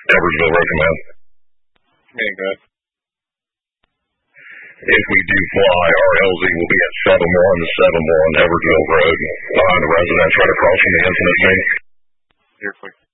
Edwardsville recommend. Commanding good. If we do fly, our LZ will be at 7171 Edwardsville Road, behind the residence right across from the incident scene. Here, quick.